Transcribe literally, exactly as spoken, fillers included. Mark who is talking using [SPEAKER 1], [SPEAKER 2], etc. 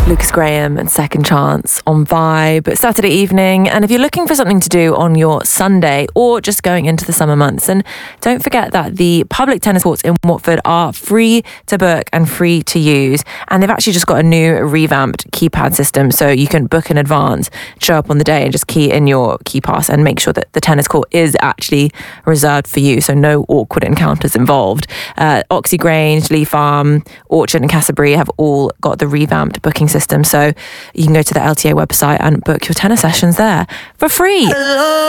[SPEAKER 1] Lucas Graham and Second Chance on Vibe Saturday evening. And if you're looking for something to do on your Sunday or just going into the summer months, and don't forget that the public tennis courts in Watford are free to book and free to use, and they've actually just got a new revamped keypad system, so you can book in advance, show up on the day and just key in your key pass and make sure that the tennis court is actually reserved for you, so no awkward encounters involved. uh, Oxy Grange, Lee Farm, Orchard and Castleberry have all got the revamped booking system, so you can go to the L T A website and book your tennis sessions there for free.